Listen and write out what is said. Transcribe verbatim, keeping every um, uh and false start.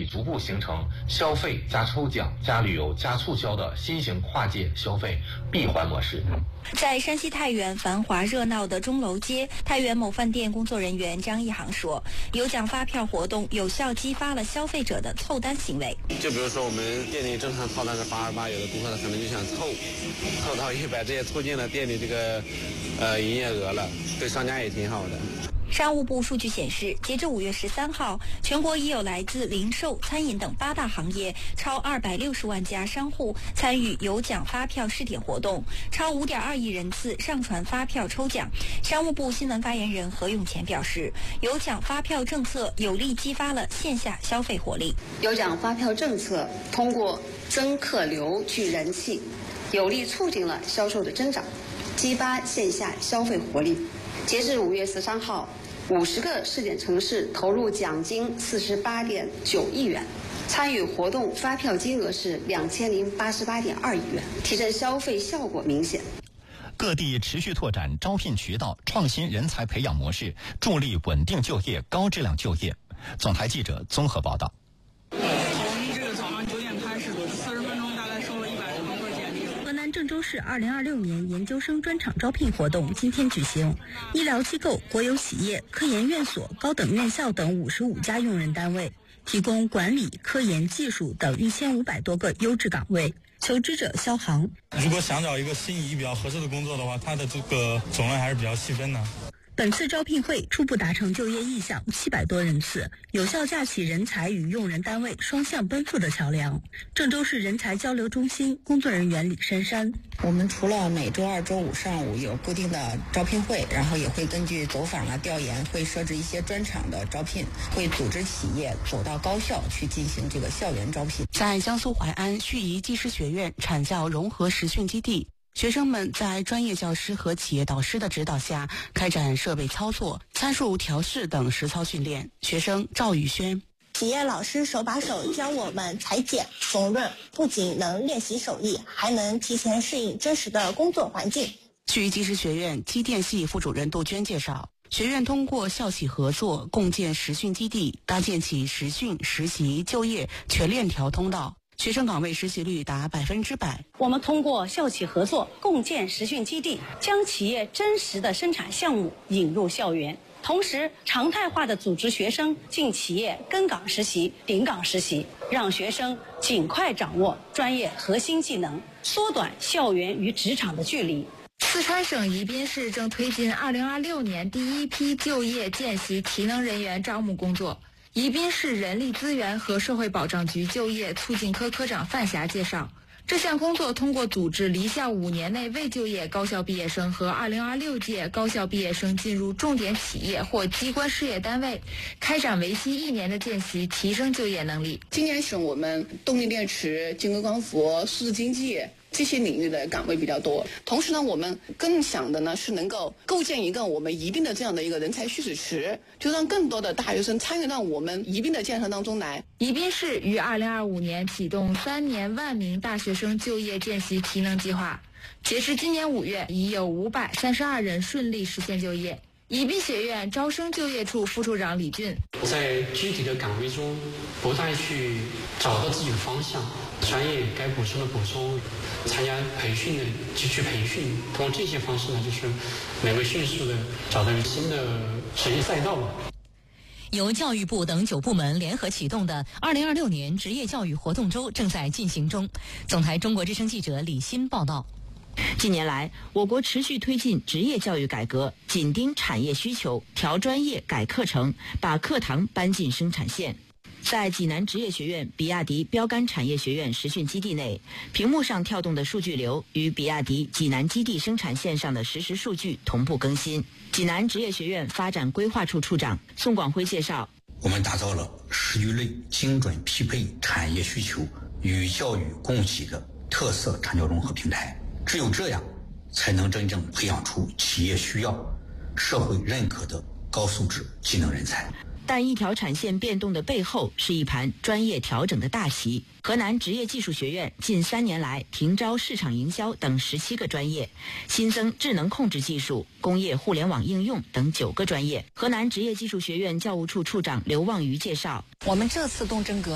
逐步形成消费加抽奖加旅游加促销的新型跨界消费闭环模式。 在山西太原繁华热闹的钟楼街，太原某饭店工作人员张一航说，有奖发票活动有效激发了消费者的凑单行为。 就比如说我们店里正常套单是八十八，有的顾客他可能就想凑，凑到一百，这也促进了店里这个呃营业额了，对商家也挺好的。 商务部数据显示，截至五月十三号，全国已有来自零售、餐饮等八大行业超二百六十万家商户参与有奖发票试点活动，超五点二亿人次上传发票抽奖。商务部新闻发言人何永乾表示，有奖发票政策有力激发了线下消费活力。 有奖发票政策通过增客流聚人气，有力促进了销售的增长，激发线下消费活力。截至五月十三号，五十个试点城市投入奖金四十八点九亿元，参与活动发票金额是两千零八十八点二亿元，提振消费效果明显。 各地持续拓展招聘渠道，创新人才培养模式，助力稳定就业、高质量就业。总台记者综合报道。 从这个早上九点开始，四十分钟大概收了一百多份简历。 河南郑州市二零二六年研究生专场招聘活动今天举行，医疗机构、国有企业、科研院所、高等院校等五十五家用人单位提供管理、科研、技术等一千五百多个优质岗位。求职者肖航， 如果想找一个心仪比较合适的工作的话，它的这个种类还是比较细分的。 本次招聘会初步达成就业意向七百多人次，有效架起人才与用人单位双向奔赴的桥梁。郑州市人才交流中心工作人员李珊珊， 我们除了每周二、周五上午有固定的招聘会，然后也会根据走访啊、调研，会设置一些专场的招聘，会组织企业走到高校去进行这个校园招聘。 在江苏淮安盱眙技师学院产教融合实训基地，学生们在专业教师和企业导师的指导下，开展设备操作、参数调试等实操训练。学生赵宇轩， 企业老师手把手教我们裁剪、缝纫，不仅能练习手艺，还能提前适应真实的工作环境。 盱眙技师学院机电系副主任杜鹃介绍，学院通过校企合作，共建实训基地，搭建起实训、实习、就业全链条通道。学生岗位实习率达百分之百。 我们通过校企合作，共建实训基地，将企业真实的生产项目引入校园，同时常态化的组织学生进企业跟岗实习、顶岗实习，让学生尽快掌握专业核心技能，缩短校园与职场的距离。 四川省宜宾市正推进二零二六年第一批就业见习提能人员招募工作。宜宾市人力资源和社会保障局就业促进科科长范霞介绍，这项工作通过组织离校五年内未就业高校毕业生和二零二六届高校毕业生进入重点企业或机关事业单位，开展为期一年的见习，提升就业能力。 今年省我们动力电池、晶格光伏、数字经济这些领域的岗位比较多，同时呢，我们更想的呢是能够构建一个我们宜宾的这样的一个人才蓄水池，就让更多的大学生参与到我们宜宾的建设当中来。 宜宾市于二零二五年启动三年万名大学生就业见习提能计划，截至今年五月，已有五百三十二人顺利实现就业。宜宾学院招生就业处副处长李俊， 在具体的岗位中不断去找到自己的方向，专业该补充的补充，参加培训的继续培训，通过这些方式呢，就是能够迅速的找到新的职业赛道吧。 由教育部等九部门联合启动的二零二六年职业教育活动周正在进行中。总台中国之声记者李欣报道。 近年来，我国持续推进职业教育改革，紧盯产业需求，调专业、改课程，把课堂搬进生产线。在济南职业学院比亚迪标杆产业学院实训基地内，屏幕上跳动的数据流与比亚迪济南基地生产线上的实时数据同步更新。济南职业学院发展规划处处长宋广辉介绍， 我们打造了时局类精准匹配产业需求与教育供给的特色产教融合平台，只有这样才能真正培养出企业需要、社会认可的高素质技能人才。 但一条产线变动的背后是一盘专业调整的大棋。河南职业技术学院近三年来停招市场营销等十七个专业，新增智能控制技术、工业互联网应用等九个专业。河南职业技术学院教务处处长刘望瑜介绍， 我们这次动真格